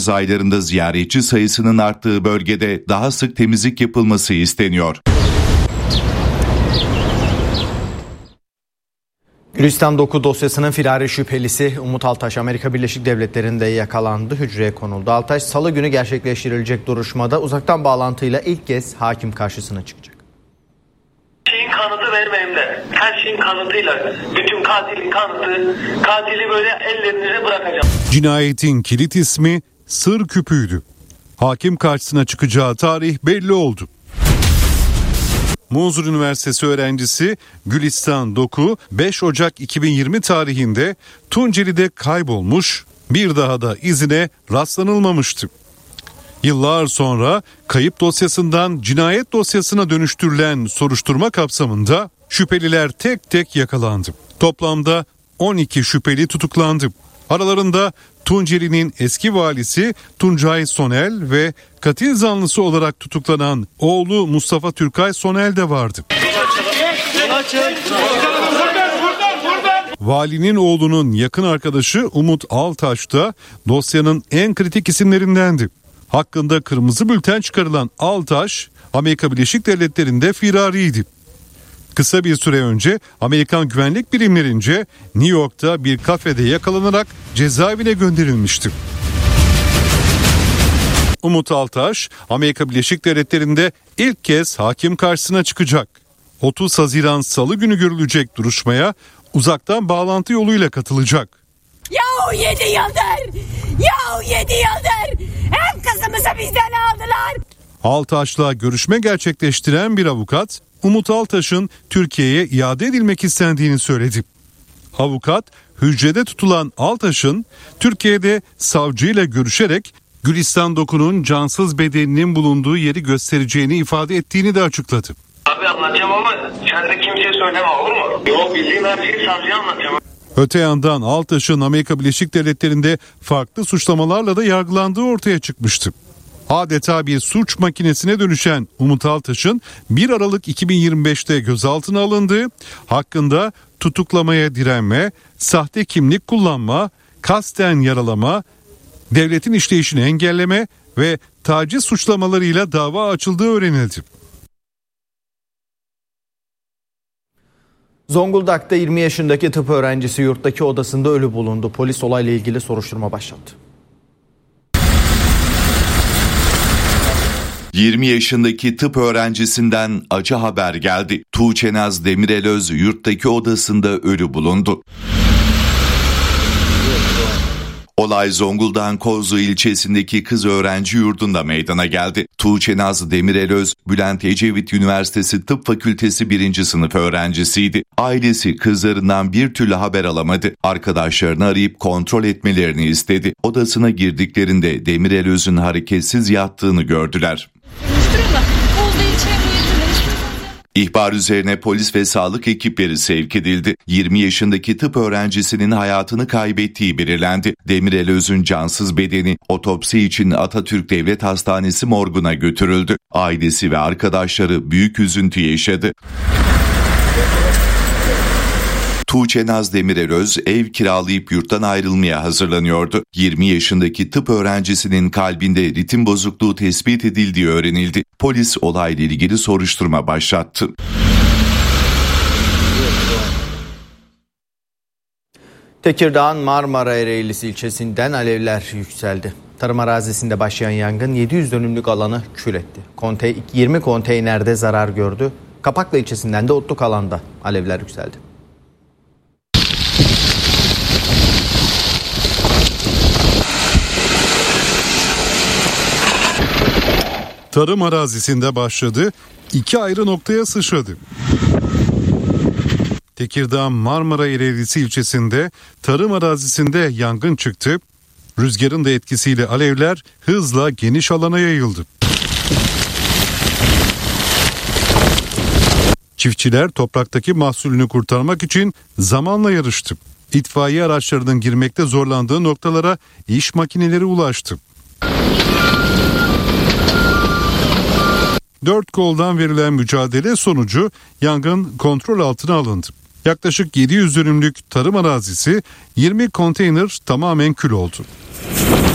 yaz aylarında ziyaretçi sayısının arttığı bölgede daha sık temizlik yapılması isteniyor. Gülistan Doku dosyasının firari şüphelisi Umut Altaş Amerika Birleşik Devletleri'nde yakalandı, hücreye konuldu. Altaş salı günü gerçekleştirilecek duruşmada uzaktan bağlantıyla ilk kez hakim karşısına çıkacak. Şeyin kanıtı benim elimde. Her şeyin kanıtıyla. Bütün katilin kanıtı. Katili böyle ellerinize bırakacağım. Cinayetin kilit ismi Sır Küpü'ydü. Hakim karşısına çıkacağı tarih belli oldu. Muzur Üniversitesi öğrencisi Gülistan Doku 5 Ocak 2020 tarihinde Tunceli'de kaybolmuş, bir daha da izine rastlanılmamıştı. Yıllar sonra kayıp dosyasından cinayet dosyasına dönüştürülen soruşturma kapsamında şüpheliler tek tek yakalandı. Toplamda 12 şüpheli tutuklandı. Aralarında Tunceli'nin eski valisi Tuncay Sonel ve katil zanlısı olarak tutuklanan oğlu Mustafa Türkay Sonel de vardı. Valinin oğlunun yakın arkadaşı Umut Altaş da dosyanın en kritik isimlerindendi. Hakkında kırmızı bülten çıkarılan Altaş, Amerika Birleşik Devletleri'nde firariydi. Kısa bir süre önce Amerikan güvenlik birimlerince New York'ta bir kafede yakalanarak cezaevine gönderilmişti. Umut Altaş, Amerika Birleşik Devletleri'nde ilk kez hakim karşısına çıkacak. 30 Haziran Salı günü görülecek duruşmaya uzaktan bağlantı yoluyla katılacak. Yahu 7 yıldır! Yahu 7 yıldır! Hem kızımızı bizden aldılar! Altaş'la görüşme gerçekleştiren bir avukat, Umut Altaş'ın Türkiye'ye iade edilmek istendiğini söyledi. Avukat, hücrede tutulan Altaş'ın Türkiye'de savcıyla görüşerek Gülistan Doku'nun cansız bedeninin bulunduğu yeri göstereceğini ifade ettiğini de açıkladı. Abi anlatacağım ama sen de kimseye söyleme, olur mu? Yok, bildiğim her şeyi savcıya anlatacağım. Öte yandan Altaş'ın Amerika Birleşik Devletleri'nde farklı suçlamalarla da yargılandığı ortaya çıkmıştı. Adeta bir suç makinesine dönüşen Umut Altaş'ın 1 Aralık 2025'te gözaltına alındığı, hakkında tutuklamaya direnme, sahte kimlik kullanma, kasten yaralama, devletin işleyişini engelleme ve taciz suçlamalarıyla dava açıldığı öğrenildi. Zonguldak'ta 20 yaşındaki tıp öğrencisi yurttaki odasında ölü bulundu. Polis olayla ilgili soruşturma başlattı. 20 yaşındaki tıp öğrencisinden acı haber geldi. Tuğçenaz Demirelöz yurttaki odasında ölü bulundu. Olay Zonguldak'ın Kozlu ilçesindeki kız öğrenci yurdunda meydana geldi. Tuğçenaz Demirelöz, Bülent Ecevit Üniversitesi Tıp Fakültesi 1. sınıf öğrencisiydi. Ailesi kızlarından bir türlü haber alamadı. Arkadaşlarını arayıp kontrol etmelerini istedi. Odasına girdiklerinde Demirelöz'ün hareketsiz yattığını gördüler. İhbar üzerine polis ve sağlık ekipleri sevk edildi. 20 yaşındaki tıp öğrencisinin hayatını kaybettiği belirlendi. Demirelöz'ün cansız bedeni otopsi için Atatürk Devlet Hastanesi morguna götürüldü. Ailesi ve arkadaşları büyük üzüntü yaşadı. Tuğçenaz Demirelöz ev kiralayıp yurttan ayrılmaya hazırlanıyordu. 20 yaşındaki tıp öğrencisinin kalbinde ritim bozukluğu tespit edildiği öğrenildi. Polis olayla ilgili soruşturma başlattı. Tekirdağ'ın Marmara Ereğlisi ilçesinden alevler yükseldi. Tarım arazisinde başlayan yangın 700 dönümlük alanı kül etti. 20 konteynerde zarar gördü. Kapaklı ilçesinden de otluk alanda alevler yükseldi. Tarım arazisinde başladı, 2 ayrı noktaya sıçradı. Tekirdağ Marmara Ereğlisi ilçesinde tarım arazisinde yangın çıktı. Rüzgarın da etkisiyle alevler hızla geniş alana yayıldı. Çiftçiler topraktaki mahsulünü kurtarmak için zamanla yarıştı. İtfaiye araçlarının girmekte zorlandığı noktalara iş makineleri ulaştı. 4 koldan verilen mücadele sonucu yangın kontrol altına alındı. Yaklaşık 700 dönümlük tarım arazisi 20 konteyner tamamen kül oldu.